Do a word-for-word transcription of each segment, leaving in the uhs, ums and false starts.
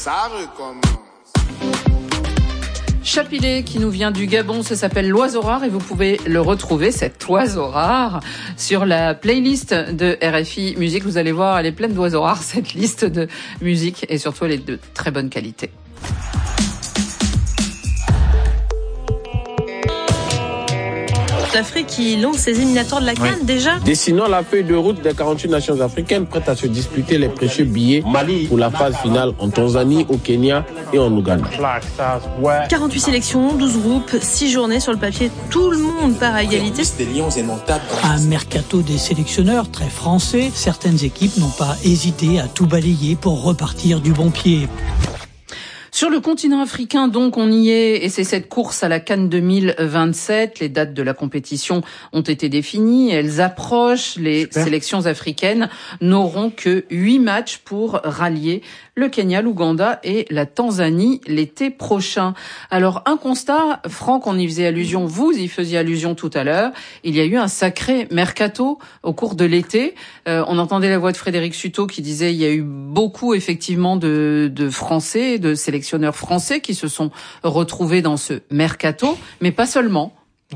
Ça recommence. Chapilet qui nous vient du Gabon, ça s'appelle l'oiseau rare et vous pouvez le retrouver, cet oiseau rare, sur la playlist de R F I Musique. Vous allez voir, elle est pleine d'oiseaux rares, cette liste de musique, et surtout elle est de très bonne qualité. L'Afrique qui lance ses éliminatoires de la CAN oui. déjà. Dessinons la feuille de route des quarante-huit nations africaines prêtes à se disputer les précieux billets Mali pour la phase finale en Tanzanie, au Kenya et en Ouganda. quarante-huit sélections, douze groupes, six journées sur le papier. Tout le monde part à égalité. Un mercato des sélectionneurs très français. Certaines équipes n'ont pas hésité à tout balayer pour repartir du bon pied. Sur le continent africain, donc, on y est, et c'est cette course à la CAN deux mille vingt-sept. Les dates de la compétition ont été définies, elles approchent. Les Super. sélections africaines n'auront que huit matchs pour rallier le Kenya, l'Ouganda et la Tanzanie l'été prochain. Alors, un constat, Franck, on y faisait allusion, vous y faisiez allusion tout à l'heure, il y a eu un sacré mercato au cours de l'été. Euh, on entendait la voix de Frédéric Sutot qui disait il y a eu beaucoup, effectivement, de, de Français, de sélectionneurs français qui se sont retrouvés dans ce mercato, mais pas seulement.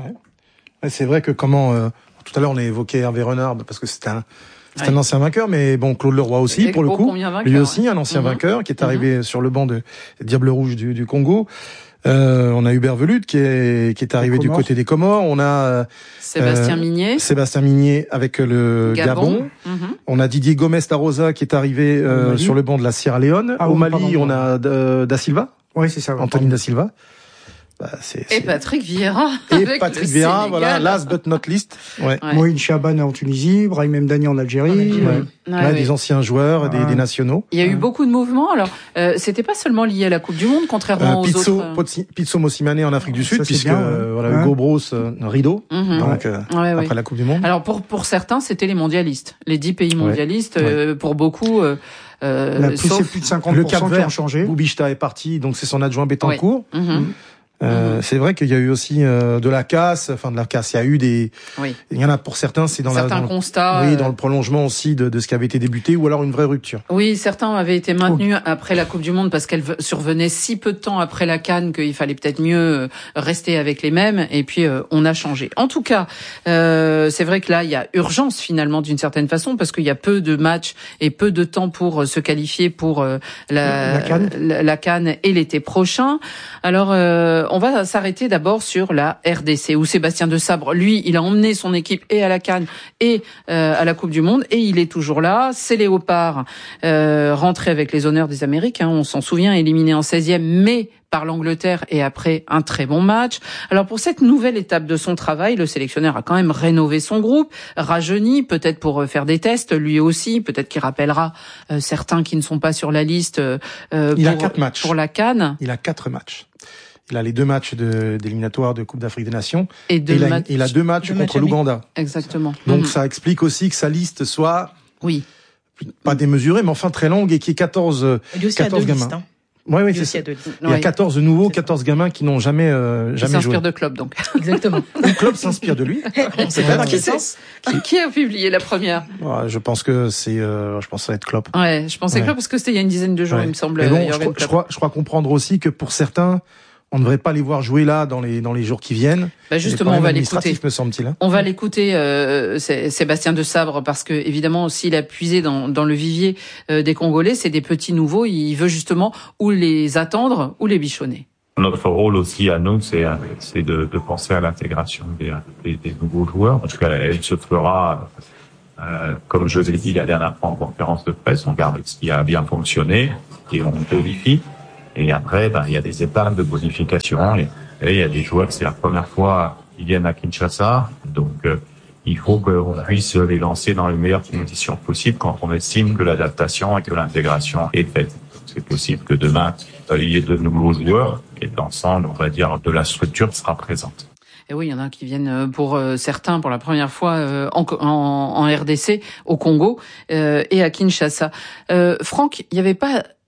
Ouais. C'est vrai que comment... Euh, tout à l'heure, on a évoqué Hervé Renard, parce que c'est un... C'est ouais. un ancien vainqueur, mais bon, Claude Leroy aussi, et pour le coup. Lui aussi, un ancien mmh. vainqueur, qui est arrivé mmh. sur le banc de Diable Rouge du, du Congo. Euh, on a Hubert Velud, qui est, qui est arrivé du côté des Comores. On a, Sébastien euh, Migné. Sébastien Migné avec le Gabon. Gabon. Mmh. On a Didier Gomes da Rosa, qui est arrivé, euh, sur le banc de la Sierra Leone. Ah, Au Mali, pardon, on a euh, Da Silva. Oui, c'est ça. Anthony Da Silva. Bah, c'est, c'est... Et Patrick Vieira. Et Patrick Vieira, voilà, last but not least. Ouais. ouais. Moïse Chaban en Tunisie, Brahim Mdani en Algérie. Ouais. Ouais. Ouais, ouais. Des anciens joueurs, ouais. des, des nationaux. Il y a eu ouais. beaucoup de mouvements. Alors, euh, c'était pas seulement lié à la Coupe du Monde, contrairement euh, Pizzo, aux autres. Euh... Pizzo Mosimane en Afrique du Sud, ça, puisque bien, ouais. euh, voilà, ouais. Hugo Bros, euh, rideau. Mm-hmm. Donc euh, ouais, après ouais. la Coupe du Monde. Alors pour pour certains, c'était les mondialistes, les dix pays mondialistes. Ouais. Euh, pour beaucoup. Euh, Euh, la plus, sauf c'est plus de cinquante pour cent le Cap qui ont changé. Boubishta est parti, donc c'est son adjoint Bettencourt. Oui. Mm-hmm. Euh, mmh. C'est vrai qu'il y a eu aussi euh, de la casse, enfin de la casse. Il y a eu des, oui. il y en a pour certains, c'est dans certains la, dans constats, le, oui, dans le prolongement aussi de, de ce qui avait été débuté, ou alors une vraie rupture. Oui, certains avaient été maintenus oh. après la Coupe du Monde parce qu'elle survenait si peu de temps après la CAN qu'il fallait peut-être mieux rester avec les mêmes. Et puis euh, on a changé. En tout cas, euh, c'est vrai que là il y a urgence finalement d'une certaine façon parce qu'il y a peu de matchs et peu de temps pour se qualifier pour euh, la, la CAN, la, la CAN et l'été prochain. Alors euh, on va s'arrêter d'abord sur la R D C où Sébastien Desabre, lui, il a emmené son équipe et à la CAN et euh, à la Coupe du Monde et il est toujours là. Ces Léopards euh, rentrés avec les honneurs des Amériques, hein, on s'en souvient, éliminés en seizième, mais par l'Angleterre et après un très bon match. Alors pour cette nouvelle étape de son travail, le sélectionneur a quand même rénové son groupe, rajeuni, peut-être pour faire des tests, lui aussi, peut-être qu'il rappellera euh, certains qui ne sont pas sur la liste euh, il pour, a quatre matchs. pour la CAN. Il a quatre matchs. Il a les deux matchs de, d'éliminatoires de Coupe d'Afrique des Nations. Et, deux et il, a, matchs, il a deux matchs contre matchs l'Ouganda. Exactement. Donc mmh. ça explique aussi que sa liste soit oui. pas démesurée, mais enfin très longue et qui est quatorze, quatorze gamins. Listes, hein. Oui, oui, c'est ça. Il y a quatorze nouveaux, quatorze gamins qui n'ont jamais, euh, jamais joué. Il s'inspire de Klopp, donc. Exactement. Le Klopp s'inspire de lui. C'est pas qui, qui, qui a publié la première? Ouais, je pense que c'est, euh, je pense que ça va être Klopp. Ouais, je pensais ouais. Klopp parce que c'était il y a une dizaine de jours, ouais. il me semble. Bon, je, crois, je crois, je crois comprendre aussi que pour certains, on ne devrait pas les voir jouer là dans les dans les jours qui viennent. Bah justement, on va l'écouter. Me semble-t-il. Hein. On va l'écouter, euh, Sébastien Desabre, parce que évidemment, s'il a puisé dans dans le vivier euh, des Congolais, c'est des petits nouveaux. Il veut justement ou les attendre ou les bichonner. Notre rôle aussi à nous, c'est c'est de, de penser à l'intégration des, des, des nouveaux joueurs. En tout cas, elle se fera, euh, comme je l'ai dit la dernière fois en conférence de presse, on garde ce qui a bien fonctionné et on modifie. Et après, ben, il y a des étapes de bonification. Et, et il y a des joueurs que c'est la première fois qu'ils viennent à Kinshasa. Donc, euh, il faut qu'on puisse les lancer dans les meilleures conditions possibles quand on estime que l'adaptation et que l'intégration est faite. C'est possible que demain, il y ait de nouveaux joueurs et l'ensemble, on va dire, de la structure sera présente. Et oui, il y en a qui viennent pour euh, certains pour la première fois euh, en, en, en R D C, au Congo euh, et à Kinshasa. Euh, Franck, il n'y avait pas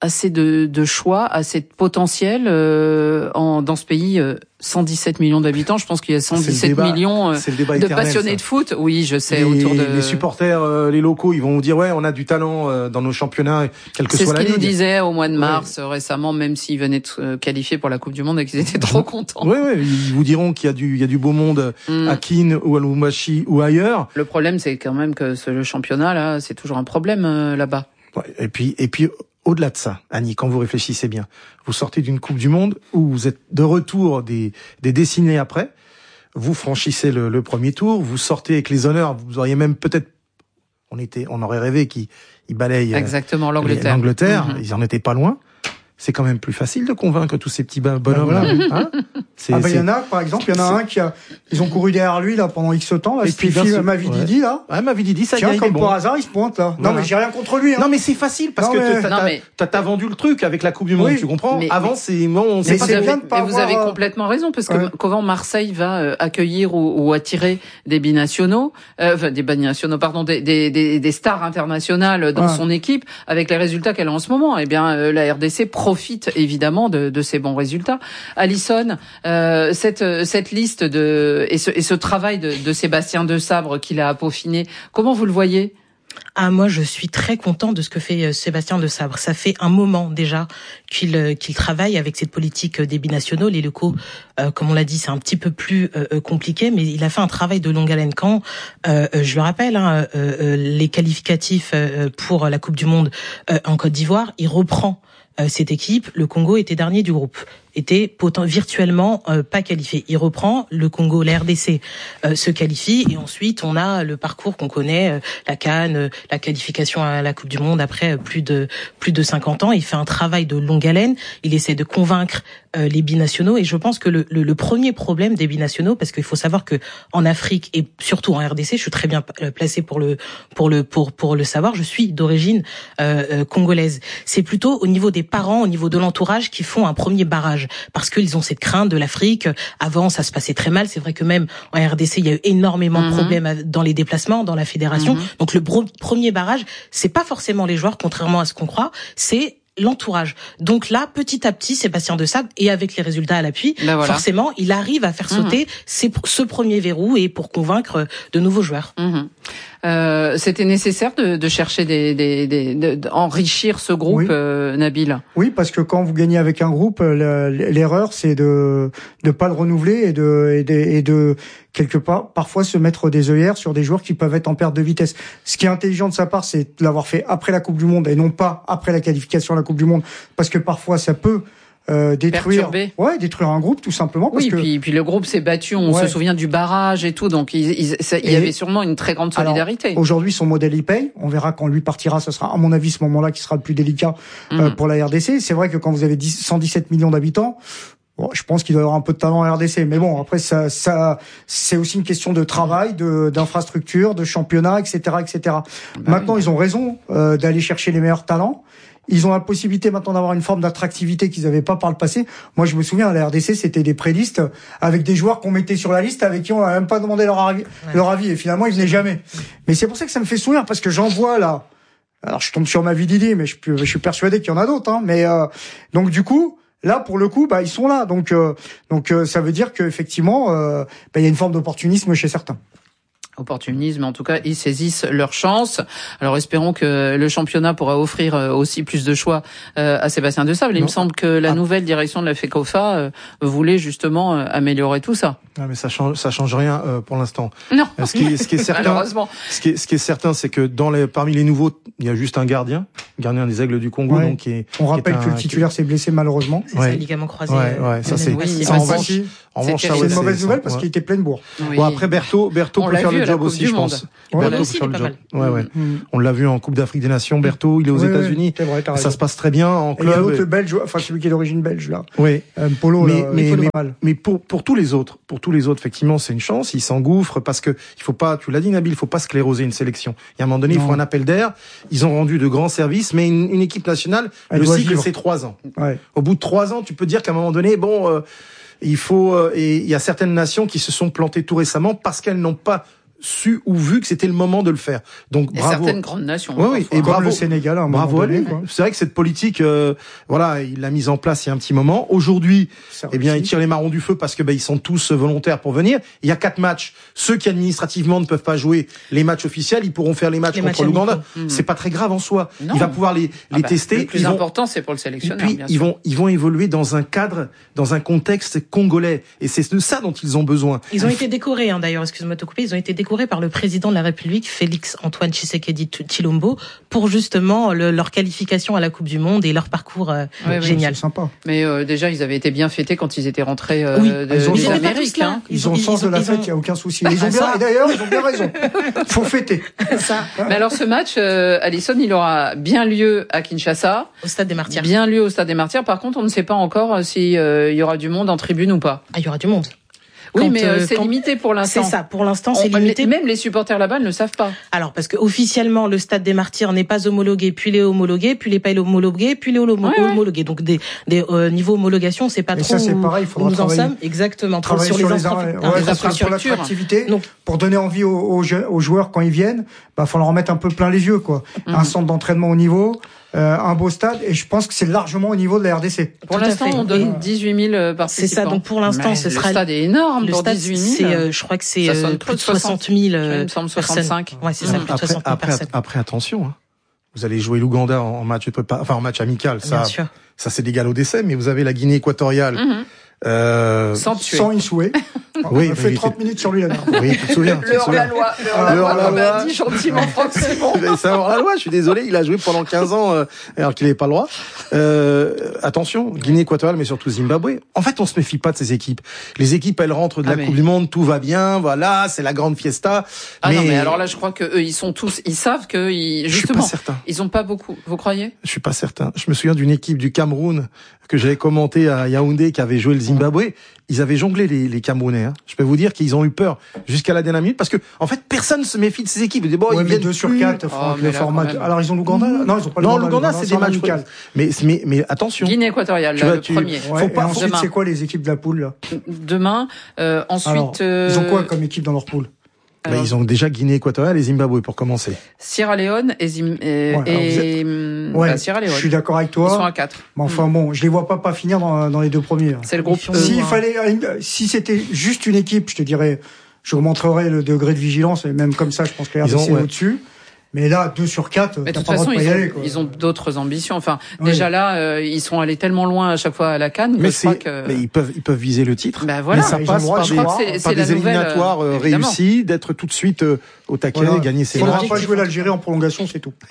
assez de, de choix, assez de potentiel euh, en, dans ce pays euh, cent dix-sept millions d'habitants. Je pense qu'il y a cent dix-sept débat, millions euh, de éternel, passionnés ça. de foot. Oui, je sais. Les, autour de les supporters, euh, les locaux, ils vont vous dire ouais, on a du talent euh, dans nos championnats, quelle que C'est soit la ligue. C'est ce qu'ils nous disaient au mois de mars ouais. récemment, même s'ils venaient de euh, qualifier pour la Coupe du Monde et qu'ils étaient trop contents. Oui, oui, ils vous diront qu'il y a du, il y a du beau monde mm. à Keene ou à Lubumbashi ou ailleurs. Le problème, c'est quand même que ce, le championnat là, c'est toujours un problème euh, là-bas. Ouais, et puis, et puis. Au-delà de ça, Annie, quand vous réfléchissez bien, vous sortez d'une Coupe du Monde où vous êtes de retour des, des décennies après, vous franchissez le, le premier tour, vous sortez avec les honneurs, vous auriez même peut-être, on était, on aurait rêvé qu'ils ils balayent exactement l'Angleterre. L'Angleterre, mm-hmm. ils en étaient pas loin. C'est quand même plus facile de convaincre tous ces petits bonhommes là. Hein c'est, ah bah il y en a, par exemple, il y en a c'est... un qui a, ils ont couru derrière lui là pendant X temps là. Et puis Mavididi ouais. là. Ouais, Mavididi, ça y est, comme bon. par hasard, il se pointe là. Voilà. Non mais j'ai rien contre lui. Hein. Non mais c'est facile parce non, que mais... t'as, t'as, mais... t'as, t'as vendu le truc avec la Coupe du Monde, oui. tu comprends. Mais, Avant mais... c'est bon, on sait mais pas. C'est bien de pas vous avez complètement raison parce que comment Marseille va accueillir ou attirer des binationaux, enfin des binationaux, pardon, des des des stars internationales dans son équipe avec les résultats qu'elle a en ce moment. Eh bien, la R D C profite évidemment De, de ces bons résultats. Alison, euh, cette cette liste de et ce, et ce travail de, de Sébastien Desabre qu'il a peaufiné, comment vous le voyez? Ah, moi, je suis très content de ce que fait Sébastien Desabre. Ça fait un moment déjà qu'il qu'il travaille avec cette politique des binationaux. Les locaux, euh, comme on l'a dit, c'est un petit peu plus euh, compliqué, mais il a fait un travail de longue haleine. Quand, euh, je le rappelle, hein, euh, les qualificatifs pour la Coupe du Monde euh, en Côte d'Ivoire, il reprend euh, cette équipe. Le Congo était dernier du groupe, était potent, virtuellement euh, pas qualifié. Il reprend, le Congo, la R D C euh, se qualifie, et ensuite on a le parcours qu'on connaît, euh, la CAN, euh, la qualification à la Coupe du Monde après euh, plus de plus de cinquante ans. Il fait un travail de longue haleine, il essaie de convaincre euh, les binationaux, et je pense que le, le, le premier problème des binationaux, parce qu'il faut savoir que en Afrique et surtout en R D C, je suis très bien placé pour le pour le pour pour le savoir, je suis d'origine euh, euh, congolaise. C'est plutôt au niveau des parents, au niveau de l'entourage qui font un premier barrage, parce qu'ils ont cette crainte de l'Afrique. Avant, ça se passait très mal. C'est vrai que même en R D C, il y a eu énormément mmh. de problèmes dans les déplacements, dans la fédération. Mmh. Donc le bro- premier barrage, c'est pas forcément les joueurs, contrairement à ce qu'on croit, c'est l'entourage. Donc là, petit à petit, Sébastien Desabre, et avec les résultats à l'appui, ben voilà. forcément, il arrive à faire sauter mmh. ces, ce premier verrou et pour convaincre de nouveaux joueurs. Mmh. Euh, c'était nécessaire de, de chercher des, des, des de, d'enrichir ce groupe, oui. euh, Nabil. Oui, parce que quand vous gagnez avec un groupe, l'erreur c'est de de pas le renouveler et de et de, et de quelque part parfois se mettre des œillères sur des joueurs qui peuvent être en perte de vitesse. Ce qui est intelligent de sa part, c'est de l'avoir fait après la Coupe du Monde et non pas après la qualification à la Coupe du Monde, parce que parfois ça peut Euh, détruire, Perturbé. ouais, détruire un groupe tout simplement. Parce oui, que puis puis le groupe s'est battu. On ouais. se souvient du barrage et tout, donc il, il, ça, il y avait sûrement une très grande solidarité. Alors, aujourd'hui, son modèle il paye. On verra quand lui partira. Ce sera, à mon avis, ce moment-là qui sera le plus délicat mmh. euh, pour la R D C. C'est vrai que quand vous avez cent dix-sept millions d'habitants, bon, je pense qu'il doit y avoir un peu de talent en R D C. Mais bon, après ça, ça, c'est aussi une question de travail, de d'infrastructure, de championnat, et cetera, et cetera. Bah Maintenant, oui. ils ont raison euh, d'aller chercher les meilleurs talents. Ils ont la possibilité maintenant d'avoir une forme d'attractivité qu'ils n'avaient pas par le passé. Moi, je me souviens, à la R D C, c'était des prélistes avec des joueurs qu'on mettait sur la liste, avec qui on n'a même pas demandé leur avis, ouais. leur avis. Et finalement, ils venaient jamais. Mais c'est pour ça que ça me fait sourire, parce que j'en vois là. Alors, je tombe sur Mavididi, mais je, je suis persuadé qu'il y en a d'autres. Hein. Mais euh, donc, du coup, là, pour le coup, bah, ils sont là. Donc, euh, donc, euh, ça veut dire qu'effectivement, euh, bah, il y a une forme d'opportunisme chez certains. Opportunisme, en tout cas, ils saisissent leur chance. Alors, espérons que le championnat pourra offrir aussi plus de choix à Sébastien Desabre. Il non. me semble que la ah. nouvelle direction de la FECOFA voulait justement améliorer tout ça. Non, mais ça change, ça change rien euh, pour l'instant. Non. Ce qui est, ce qui est certain, malheureusement. Ce qui est, ce qui est certain, c'est que dans les, parmi les nouveaux, il y a juste un gardien, gardien des Aigles du Congo, ouais. donc qui est. On rappelle qui est que un, le titulaire qui... s'est blessé malheureusement. C'est ouais. ça, ligament croisé. Ouais, ouais, ça c'est. Oui, ça, en revanche, en revanche, c'est une mauvaise nouvelle parce qu'il était plein de bourre. Oui. Bon, après Berthaud, Berthaud peut faire le job aussi, je pense. Berthaud peut faire le job. Ouais, ouais. On l'a vu en Coupe d'Afrique des Nations. Berthaud, il est aux États-Unis. Ça se passe très bien en club. Et l'autre belge, enfin celui qui est d'origine belge là. Oui. Polo. Mais mais mais pour pour tous les autres, pour tous les autres, effectivement, c'est une chance. Ils s'engouffrent parce que il faut pas, tu l'as dit Nabil, il faut pas scléroser une sélection. Il y a un moment donné, non. il faut un appel d'air. Ils ont rendu de grands services, mais une, une équipe nationale, Elle le cycle vivre. c'est trois ans. Ouais. Au bout de trois ans, tu peux dire qu'à un moment donné, bon, euh, il faut, euh, et il y a certaines nations qui se sont plantées tout récemment parce qu'elles n'ont pas su ou vu que c'était le moment de le faire. Donc et bravo. Certaines grandes nations. Oui, oui. Et bravo le Sénégal. À un bravo à lui. Quoi. C'est vrai que cette politique, euh, voilà, il l'a mise en place il y a un petit moment. Aujourd'hui, eh bien, il tire les marrons du feu parce que ben ils sont tous volontaires pour venir. Il y a quatre matchs. Ceux qui administrativement ne peuvent pas jouer les matchs officiels, ils pourront faire les matchs les contre l'Ouganda. Mmh. C'est pas très grave en soi. Non. Il va pouvoir les, les ah bah, tester. Le plus ils important, vont... c'est pour le sélectionneur. Et puis bien ils sûr. vont ils vont évoluer dans un cadre, dans un contexte congolais. Et c'est de ça dont ils ont besoin. Ils ont été décorés, hein, d'ailleurs. Excuse-moi de te couper. Ils ont été décorés par le président de la République, Félix Antoine Tshisekedi Tshilombo, pour justement le, leur qualification à la Coupe du Monde et leur parcours euh, ouais, génial. Ouais, c'est sympa. Mais euh, déjà, ils avaient été bien fêtés quand ils étaient rentrés euh, oui. de, ils ont des Amériques. Hein. Ils, ils ont le sens de la fête, il n'y a aucun souci. Ils ont bien, et d'ailleurs, ils ont bien raison. Faut fêter. Ça. Mais alors, ce match, euh, Alisson, il aura bien lieu à Kinshasa. Au Stade des Martyrs. Bien lieu au Stade des Martyrs. Par contre, on ne sait pas encore s'il euh, y aura du monde en tribune ou pas. Ah, il y aura du monde. Oui, quand, mais euh, c'est quand... limité pour l'instant. C'est ça, pour l'instant, c'est On, limité. Même les supporters là-bas ne le savent pas. Alors, parce que officiellement, le Stade des Martyrs n'est pas homologué, puis il est homologué, puis il n'est pas homologué, puis il est homologué. Ouais, ouais. Donc, des, des euh, niveaux homologation, c'est pas et trop ça, c'est pareil, il faudra où nous en travailler. sommes. Exactement. Travailler sur, sur les, les, infra... ouais, les infrastructures. Pour l'attractivité, Donc, pour donner envie aux, aux, aux joueurs quand ils viennent, bah, faut leur en mettre un peu plein les yeux, quoi. Mmh. Un centre d'entraînement au niveau. Euh, un beau stade, et je pense que c'est largement au niveau de la R D C. Pour l'instant, on donne dix-huit mille participants. C'est ça, donc pour l'instant, ce sera... Le stade est énorme, le pour stade, dix-huit mille. C'est, euh, je crois que c'est euh, plus de soixante mille euh, il me semble soixante-cinq. Ouais, c'est ça, plus de soixante mille après, personnes. Après, attention, hein. Vous allez jouer l'Ouganda en match, enfin en match amical, ça, ça c'est l'égal au décès, mais vous avez la Guinée équatoriale. Mm-hmm. Euh, sans tuer. Sans Issoué. Oui, on a fait trente minutes sur lui, là. Oui, tu te souviens. Le hors-la-loi. Le hors-la-loi, on m'a dit gentiment, Franck, c'est bon. C'est un hors-la-loi, je suis désolé, il a joué pendant quinze ans, euh, alors qu'il n'avait pas le droit. Euh, attention, Guinée équatoriale, mais surtout Zimbabwe. En fait, on se méfie pas de ces équipes. Les équipes, elles rentrent de la ah, mais... Coupe du Monde, tout va bien, voilà, c'est la grande fiesta. Ah mais... non, mais alors là, je crois que eux, ils sont tous, ils savent que, ils, justement, je suis pas certain. Ils ont pas beaucoup. Vous croyez? Je suis pas certain. Je me souviens d'une équipe du Cameroun que j'avais commenté à Yaoundé, qui avait joué le Zimbabwe. Ils avaient jonglé les, les Camerounais. Hein. Je peux vous dire qu'ils ont eu peur jusqu'à la dernière minute parce que, en fait, personne se méfie de ces équipes. Ils disent, bon, ouais, ils viennent deux sur quatre. Oh, le format. Alors ils ont l'Ouganda. Non, ils ont pas non, l'Ouganda. l'Ouganda, c'est des matchs. Mais, mais, mais attention. Guinée équatoriale, tu là, vois, le tu... premier. Ouais, faut pas. Ensuite, c'est quoi les équipes de la poule là? Demain. Euh, ensuite, Alors, euh... ils ont quoi comme équipe dans leur poule? Alors, bah, ils ont déjà Guinée équatoriale et Zimbabwe pour commencer. Sierra Leone et, Zim... et, ouais, et... Êtes... ouais, bah, Sierra Leone. Je suis d'accord avec toi. Ils sont à quatre. Mais enfin mmh. bon, je les vois pas pas finir dans, dans les deux premiers. C'est le groupe. S'il euh, fallait, si c'était juste une équipe, je te dirais, je montrerais le degré de vigilance et même comme ça, je pense que la R D C est ouais. au-dessus. Mais là, deux sur quatre, mais de toute pas façon, ils, ils, aller, ont, ils ont d'autres ambitions. Enfin, oui. déjà là, euh, ils sont allés tellement loin à chaque fois à la CAN. Mais, je crois que... mais ils peuvent, ils peuvent viser le titre. Ben voilà. Mais ça ils passe par des, par c'est, c'est des éliminatoires nouvelle, euh, réussis, d'être tout de suite euh, au taquet, voilà. gagner ses matchs. Il matchs. faudra pas jouer l'Algérie en prolongation, c'est tout.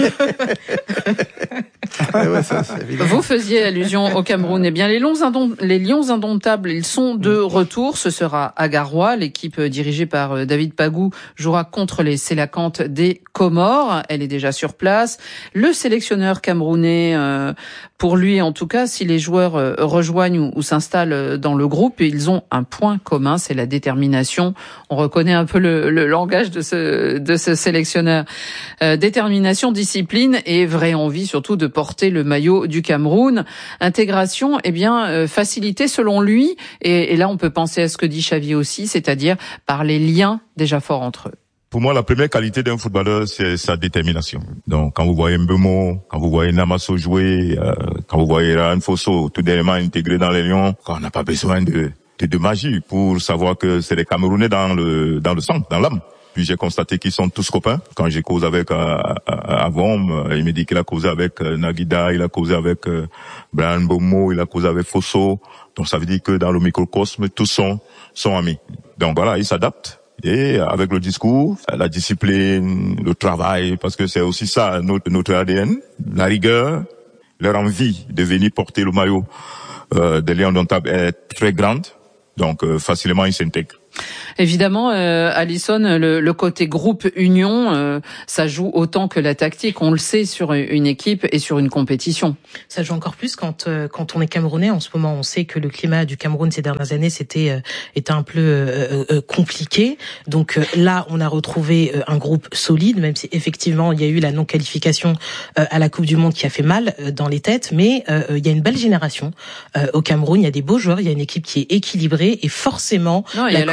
ouais, ça, vous faisiez allusion au Cameroun. Eh bien, les Lions, indom- les Lions indomptables, ils sont de retour. Ce sera à Garoua. L'équipe dirigée par David Pagou jouera contre les Sélacantes des Comores. Elle est déjà sur place. Le sélectionneur camerounais, euh, pour lui en tout cas, si les joueurs euh, rejoignent ou, ou s'installent dans le groupe, ils ont un point commun, c'est la détermination. On reconnaît un peu le, le langage de ce, de ce sélectionneur. Euh, détermination, discipline et vraie envie surtout de porter le maillot du Cameroun. Intégration, eh bien, euh, facilitée selon lui. Et, et là, on peut penser à ce que dit Xavi aussi, c'est-à-dire par les liens déjà forts entre eux. Pour moi, la première qualité d'un footballeur, c'est sa détermination. Donc, quand vous voyez Mbeumo, quand vous voyez Namasso jouer, euh, quand vous voyez Ryan Fosso tout dernièrement intégré dans les Lions, on n'a pas besoin de, de, de magie pour savoir que c'est les Camerounais dans le, dans le sang, dans l'âme. Puis j'ai constaté qu'ils sont tous copains. Quand j'ai causé avec euh, Avom, il me dit qu'il a causé avec euh, Nagida, il a causé avec euh, Brian Mbeumo, il a causé avec Fosso. Donc ça veut dire que dans le microcosme, tous sont, sont amis. Donc voilà, ils s'adaptent. Et avec le discours, la discipline, le travail, parce que c'est aussi ça notre, notre A D N, la rigueur, leur envie de venir porter le maillot euh, des Lions indomptables est très grande. Donc euh, facilement ils s'intègrent. Évidemment, euh, Alisson, le, le côté groupe union, euh, ça joue autant que la tactique. On le sait sur une équipe et sur une compétition. Ça joue encore plus quand euh, quand on est Camerounais. En ce moment, on sait que le climat du Cameroun ces dernières années, c'était euh, était un peu euh, euh, compliqué. Donc euh, là, on a retrouvé euh, un groupe solide, même si effectivement il y a eu la non-qualification euh, à la Coupe du Monde qui a fait mal euh, dans les têtes. Mais euh, il y a une belle génération euh, au Cameroun. Il y a des beaux joueurs. Il y a une équipe qui est équilibrée et forcément non, il y a la